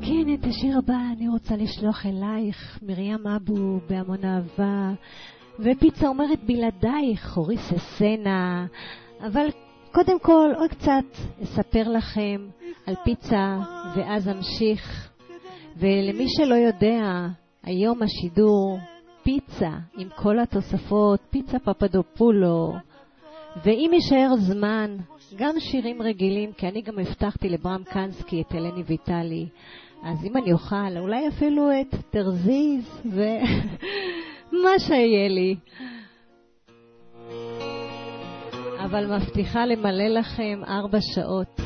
כן, את השיר הבא אני רוצה לשלוח אלייך, מרים אבו בהמון אהבה, ופיצה אומרת בלעדייך, חוריס הסנה. אבל קודם כל עוד קצת אספר לכם על פיצה ואז אמשיך. ולמי שלא יודע, היום השידור פיצה עם כל התוספות, פיצה פפדופולו, ואם יישאר זמן גם שירים רגילים, כי אני גם הבטחתי לברם קנסקי את אלני ויטלי, אז אם אני אוכל אולי אפילו את תרזיז ומה שיהיה לי, אבל מבטיחה למלא לכם 4 שעות.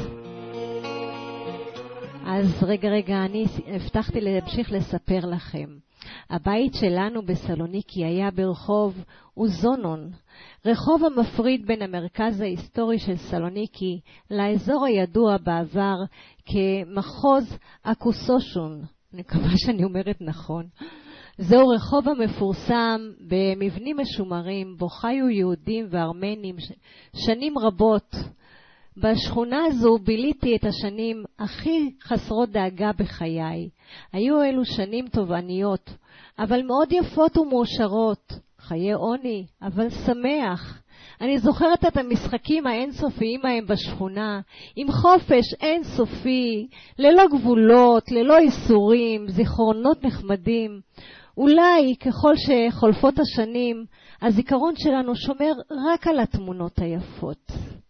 אז רגע, אני הבטחתי להמשיך לספר לכם. הבית שלנו בסלוניקי היה ברחוב אוזונון, רחוב המפריד בין המרכז ההיסטורי של סלוניקי לאזור הידוע בעבר כמחוז אקוסושון. אני מקווה שאני אומרת נכון. זהו רחוב המפורסם במבנים משומרים, בו חיו יהודים וארמנים שנים רבות. בשכונה הזו ביליתי את השנים הכי חסרות דאגה בחיי. היו אלו שנים תובעניות, אבל מאוד יפות ומאושרות. חיי עוני, אבל שמח. אני זוכרת את המשחקים האינסופיים ההם בשכונה, עם חופש אינסופי, ללא גבולות, ללא איסורים, זיכרונות נחמדים. אולי ככל שחולפות השנים, הזיכרון שלנו שומר רק על התמונות היפות.